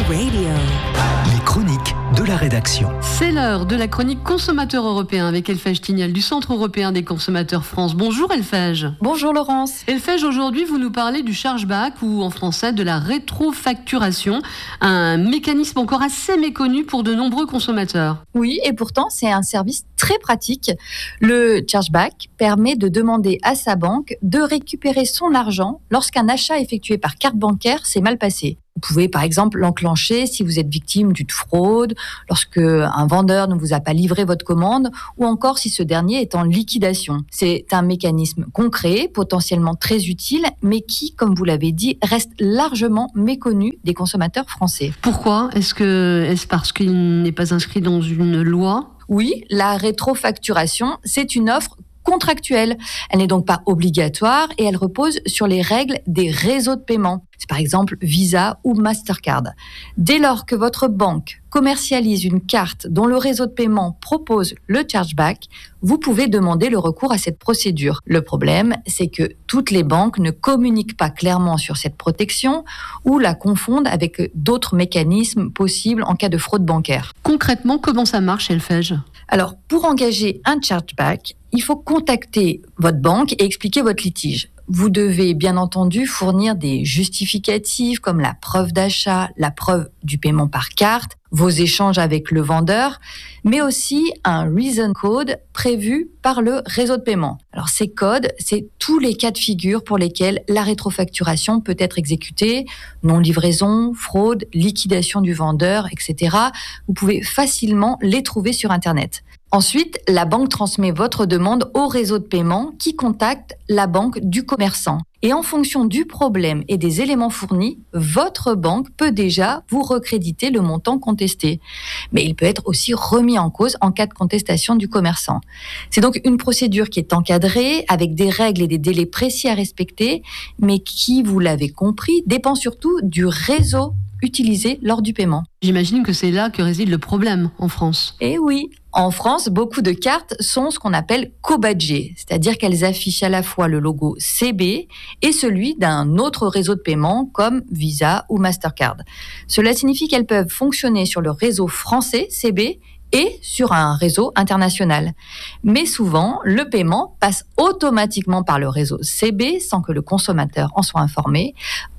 Radio. Les chroniques de la rédaction. C'est l'heure de la chronique consommateur européen avec Elfège Tignal du Centre européen des consommateurs France. Bonjour Elfège. Bonjour Laurence. Elfège, aujourd'hui vous nous parlez du chargeback ou en français de la rétrofacturation, un mécanisme encore assez méconnu pour de nombreux consommateurs. Oui, et pourtant c'est un service très pratique. Le chargeback permet de demander à sa banque de récupérer son argent lorsqu'un achat effectué par carte bancaire s'est mal passé. Vous pouvez par exemple l'enclencher si vous êtes victime d'une fraude, lorsque un vendeur ne vous a pas livré votre commande ou encore si ce dernier est en liquidation. C'est un mécanisme concret, potentiellement très utile, mais qui, comme vous l'avez dit, reste largement méconnu des consommateurs français. Pourquoi ? Est-ce parce qu'il n'est pas inscrit dans une loi ? Oui, la rétrofacturation, c'est une offre contractuelle. Elle n'est donc pas obligatoire et elle repose sur les règles des réseaux de paiement. C'est par exemple Visa ou Mastercard. Dès lors que votre banque commercialise une carte dont le réseau de paiement propose le chargeback, vous pouvez demander le recours à cette procédure. Le problème, c'est que toutes les banques ne communiquent pas clairement sur cette protection ou la confondent avec d'autres mécanismes possibles en cas de fraude bancaire. Concrètement, comment ça marche, Elfège ? Alors, pour engager un chargeback, il faut contacter votre banque et expliquer votre litige. Vous devez bien entendu fournir des justificatifs comme la preuve d'achat, la preuve du paiement par carte, vos échanges avec le vendeur, mais aussi un reason code prévu par le réseau de paiement. Alors ces codes, c'est tous les cas de figure pour lesquels la rétrofacturation peut être exécutée, non-livraison, fraude, liquidation du vendeur, etc. Vous pouvez facilement les trouver sur Internet. Ensuite, la banque transmet votre demande au réseau de paiement qui contacte la banque du commerçant. Et en fonction du problème et des éléments fournis, votre banque peut déjà vous recréditer le montant contesté. Mais il peut être aussi remis en cause en cas de contestation du commerçant. C'est donc une procédure qui est encadrée avec des règles et des délais précis à respecter, mais qui, vous l'avez compris, dépend surtout du réseau utilisé lors du paiement. J'imagine que c'est là que réside le problème en France. Eh oui, en France, beaucoup de cartes sont ce qu'on appelle co-badgées, c'est-à-dire qu'elles affichent à la fois le logo CB et celui d'un autre réseau de paiement comme Visa ou Mastercard. Cela signifie qu'elles peuvent fonctionner sur le réseau français CB et sur un réseau international. Mais souvent, le paiement passe automatiquement par le réseau CB sans que le consommateur en soit informé.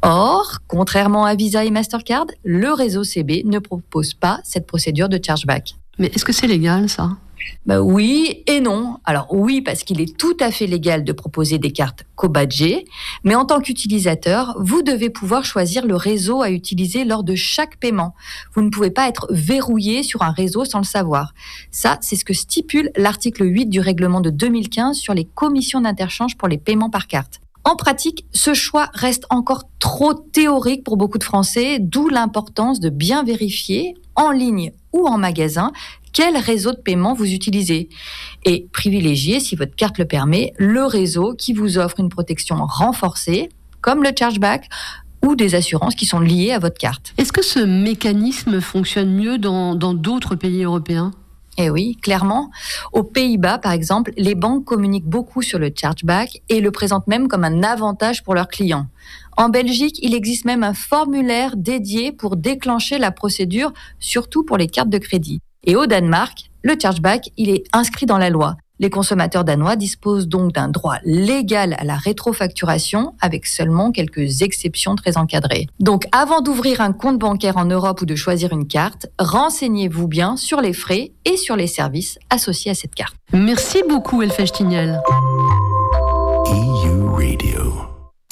Or, contrairement à Visa et Mastercard, le réseau CB ne propose pas cette procédure de chargeback. Mais est-ce que c'est légal, ça ? Oui et non. Alors oui, parce qu'il est tout à fait légal de proposer des cartes co-badgées, mais en tant qu'utilisateur, vous devez pouvoir choisir le réseau à utiliser lors de chaque paiement. Vous ne pouvez pas être verrouillé sur un réseau sans le savoir. Ça, c'est ce que stipule l'article 8 du règlement de 2015 sur les commissions d'interchange pour les paiements par carte. En pratique, ce choix reste encore trop théorique pour beaucoup de Français, d'où l'importance de bien vérifier, en ligne ou en magasin, quel réseau de paiement vous utilisez. Et privilégier, si votre carte le permet, le réseau qui vous offre une protection renforcée, comme le chargeback, ou des assurances qui sont liées à votre carte. Est-ce que ce mécanisme fonctionne mieux dans d'autres pays européens ? Eh oui, clairement. Aux Pays-Bas, par exemple, les banques communiquent beaucoup sur le chargeback et le présentent même comme un avantage pour leurs clients. En Belgique, il existe même un formulaire dédié pour déclencher la procédure, surtout pour les cartes de crédit. Et au Danemark, le chargeback, il est inscrit dans la loi. Les consommateurs danois disposent donc d'un droit légal à la rétrofacturation avec seulement quelques exceptions très encadrées. Donc avant d'ouvrir un compte bancaire en Europe ou de choisir une carte, renseignez-vous bien sur les frais et sur les services associés à cette carte. Merci beaucoup Elfège Tignal. EU Radio.